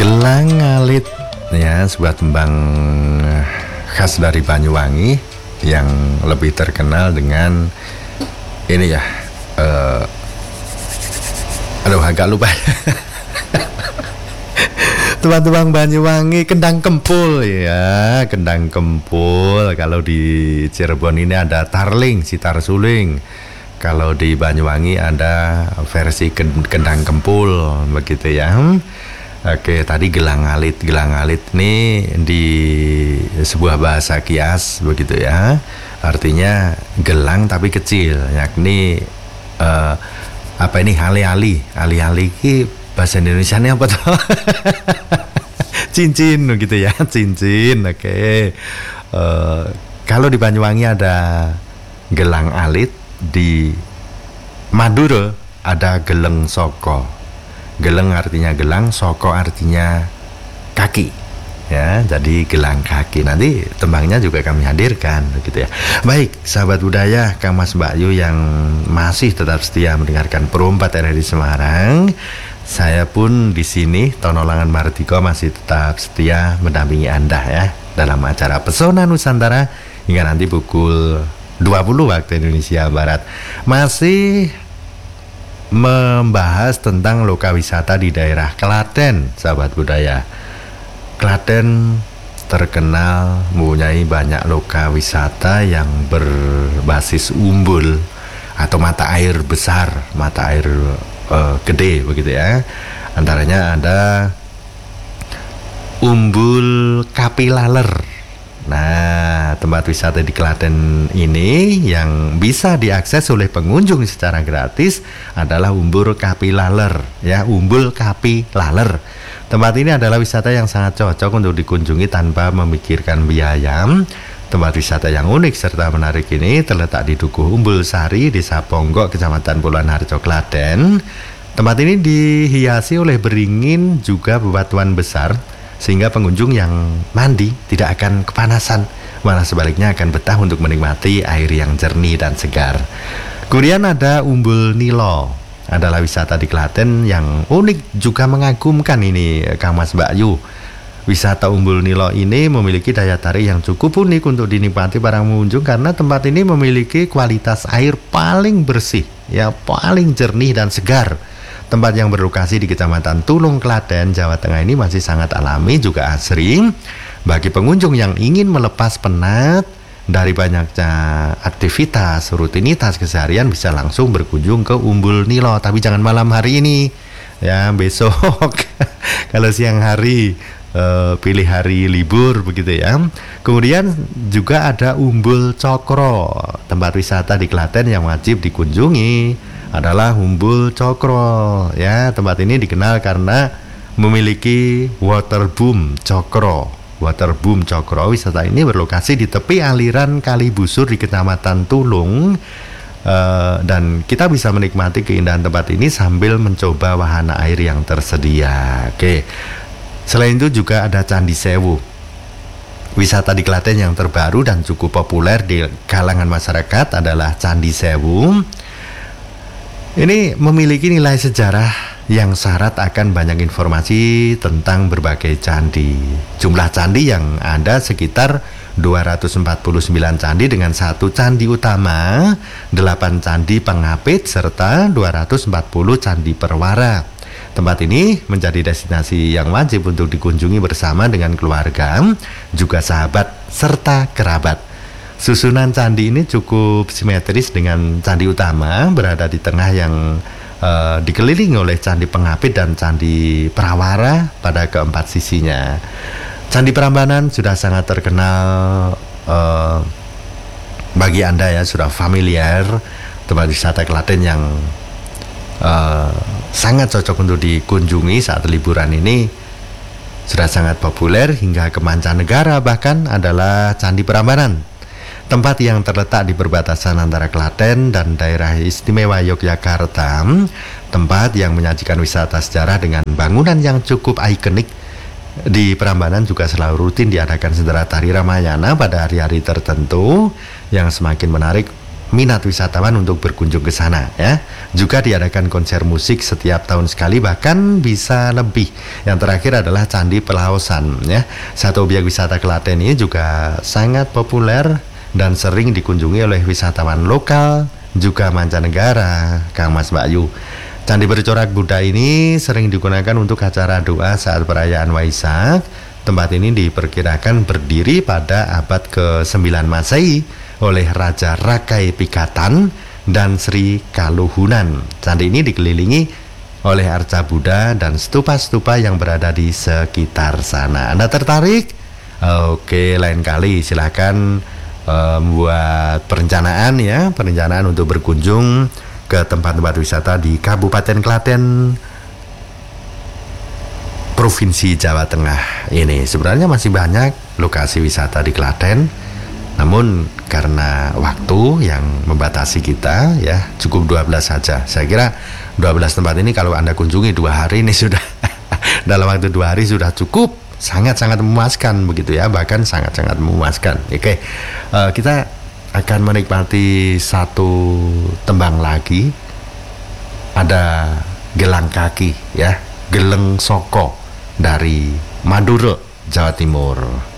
Gelang alit ya, sebuah tembang khas dari Banyuwangi yang lebih terkenal dengan ini ya, agak lupa. Tembang-tembang Banyuwangi, kendang kempul ya, kendang kempul. Kalau di Cirebon ini ada tarling, sitar suling. Kalau di Banyuwangi ada versi kendang kempul, begitu ya. Oke, tadi gelang alit. Gelang alit ini di sebuah bahasa kias, begitu ya. Artinya gelang tapi kecil, yakni apa ini, ali-ali. Ali-ali ini bahasa Indonesianya apa tuh? Cincin gitu ya, cincin. Oke. Kalau di Banyuwangi ada gelang alit, di Madura ada geleng soko. Geleng artinya gelang, soko artinya kaki. Ya, jadi gelang kaki. Nanti tembangnya juga kami hadirkan, begitu ya. Baik, sahabat budaya, Kang Mas Mbak Yu yang masih tetap setia mendengarkan Pro 4 RRI Semarang. Saya pun di sini, Tonolangan Mardika, masih tetap setia mendampingi Anda ya dalam acara Pesona Nusantara hingga nanti pukul 20 waktu Indonesia Barat. Masih membahas tentang loka wisata di daerah Klaten, sahabat budaya. Klaten terkenal mempunyai banyak loka wisata yang berbasis umbul atau mata air besar, mata air gede, begitu ya. Antaranya ada Umbul Kapilaler. Nah, tempat wisata di Klaten ini yang bisa diakses oleh pengunjung secara gratis adalah Umbul Kapilaler ya, Umbul Kapilaler. Tempat ini adalah wisata yang sangat cocok untuk dikunjungi tanpa memikirkan biaya. Tempat wisata yang unik serta menarik ini terletak di Dukuh Umbul Sari, Desa Ponggok, Kecamatan Pulauan Harjo, Klaten. Tempat ini dihiasi oleh beringin juga bebatuan besar, sehingga pengunjung yang mandi tidak akan kepanasan, malah sebaliknya akan betah untuk menikmati air yang jernih dan segar. Kemudian ada Umbul Nilo, adalah wisata di Klaten yang unik juga mengagumkan ini, Kang Mas Mbak Yu. Wisata Umbul Nilo ini memiliki daya tarik yang cukup unik untuk dinikmati para pengunjung karena tempat ini memiliki kualitas air paling bersih, ya, paling jernih dan segar. Tempat yang berlokasi di Kecamatan Tulung, Klaten, Jawa Tengah ini masih sangat alami juga asri. Bagi pengunjung yang ingin melepas penat dari banyaknya aktivitas, rutinitas keseharian bisa langsung berkunjung ke Umbul Nilo. Tapi jangan malam hari ini, ya, besok. Kalau siang hari, pilih hari libur, begitu ya. Kemudian juga ada Umbul Cokro, tempat wisata di Klaten yang wajib dikunjungi adalah Umbul Cokro ya. Tempat ini dikenal karena memiliki waterboom Cokro. Waterboom Cokro, wisata ini berlokasi di tepi aliran Kali Busur di Kecamatan Tulung, dan kita bisa menikmati keindahan tempat ini sambil mencoba wahana air yang tersedia. Oke. Selain itu juga ada Candi Sewu, wisata di Klaten yang terbaru dan cukup populer di kalangan masyarakat adalah Candi Sewu. Ini memiliki nilai sejarah yang syarat akan banyak informasi tentang berbagai candi. Jumlah candi yang ada sekitar 249 candi dengan 1 candi utama, 8 candi pengapit, serta 240 candi perwara. Tempat ini menjadi destinasi yang wajib untuk dikunjungi bersama dengan keluarga, juga sahabat, serta kerabat. Susunan candi ini cukup simetris dengan candi utama berada di tengah yang dikelilingi oleh candi pengapit dan candi prawara pada keempat sisinya. Candi Prambanan sudah sangat terkenal bagi Anda ya, sudah familiar, tempat wisata Klaten yang sangat cocok untuk dikunjungi saat liburan ini. Sudah sangat populer hingga ke mancanegara bahkan adalah Candi Prambanan. Tempat yang terletak di perbatasan antara Klaten dan daerah istimewa Yogyakarta. Tempat yang menyajikan wisata sejarah dengan bangunan yang cukup ikonik. Di Prambanan juga selalu rutin diadakan sendera tari Ramayana pada hari-hari tertentu yang semakin menarik minat wisatawan untuk berkunjung ke sana ya. Juga diadakan konser musik setiap tahun sekali, bahkan bisa lebih. Yang terakhir adalah Candi Pelaosan ya. Satu objek wisata Klaten ini juga sangat populer dan sering dikunjungi oleh wisatawan lokal juga mancanegara, Kang Mas Bayu. Candi bercorak Buddha ini sering digunakan untuk acara doa saat perayaan Waisak. Tempat ini diperkirakan berdiri pada abad ke-9 Masehi oleh Raja Rakai Pikatan dan Sri Kaluhunan. Candi ini dikelilingi oleh arca Buddha dan stupa-stupa yang berada di sekitar sana. Anda tertarik? Oke, lain kali silakan membuat perencanaan untuk berkunjung ke tempat-tempat wisata di Kabupaten Klaten, Provinsi Jawa Tengah ini. Sebenarnya masih banyak lokasi wisata di Klaten, namun karena waktu yang membatasi kita ya, cukup 12 saja. Saya kira 12 tempat ini kalau Anda kunjungi 2 hari ini sudah dalam waktu 2 hari sudah cukup, sangat-sangat memuaskan begitu ya, bahkan sangat-sangat memuaskan. Oke, kita akan menikmati satu tembang lagi. Ada Gelang Kaki ya, Geleng Soko dari Madura, Jawa Timur.